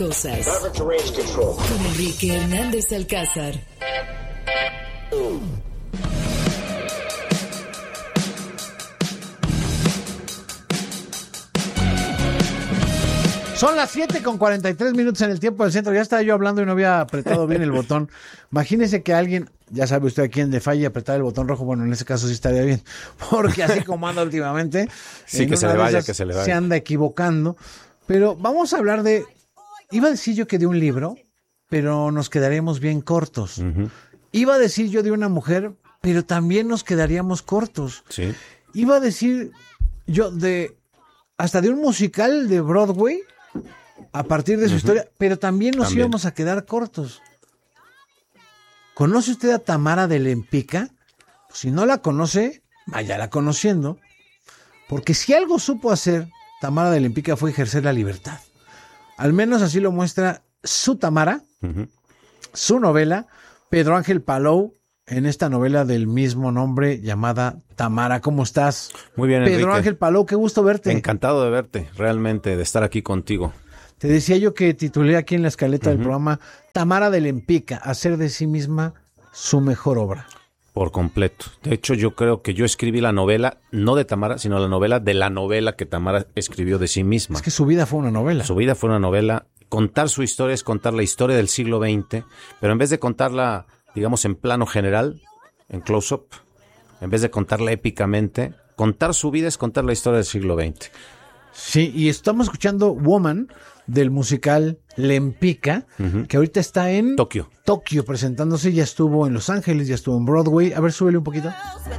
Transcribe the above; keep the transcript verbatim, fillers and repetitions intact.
Cosas. Con Enrique Hernández Alcázar. Son las siete con cuarenta y tres minutos en el tiempo del centro. Ya estaba yo hablando y no había apretado bien el botón. Imagínese que alguien, ya sabe usted a quién le falle apretar el botón rojo. Bueno, en ese caso sí estaría bien. Porque así como anda últimamente. Sí, que se le vaya, que se le vaya. Se anda equivocando. Pero vamos a hablar de... Iba a decir yo que de un libro, pero nos quedaríamos bien cortos. Uh-huh. Iba a decir yo de una mujer, pero también nos quedaríamos cortos. Sí. Iba a decir yo de... hasta de un musical de Broadway, a partir de su uh-huh. historia, pero también nos también. íbamos a quedar cortos. ¿Conoce usted a Tamara de Lempicka? Pues si no la conoce, váyala conociendo. Porque si algo supo hacer Tamara de Lempicka fue ejercer la libertad. Al menos así lo muestra su Tamara, uh-huh. su novela, Pedro Ángel Palou, en esta novela del mismo nombre llamada Tamara. ¿Cómo estás? Muy bien, Pedro Enrique. Ángel Palou, qué gusto verte. Encantado de verte, realmente, de estar aquí contigo. Te decía yo que titulé aquí en la escaleta uh-huh. del programa Tamara de Lempicka, hacer de sí misma su mejor obra. Por completo. De hecho, yo creo que yo escribí la novela, no de Tamara, sino la novela de la novela que Tamara escribió de sí misma. Es que su vida fue una novela. Su vida fue una novela. Contar su historia es contar la historia del siglo veinte, pero en vez de contarla, digamos, en plano general, en close-up, en vez de contarla épicamente, contar su vida es contar la historia del siglo veinte. Sí, y estamos escuchando Woman del musical Lempicka, uh-huh. que ahorita está en Tokio. Tokio presentándose, ya estuvo en Los Ángeles, ya estuvo en Broadway. A ver, súbele un poquito.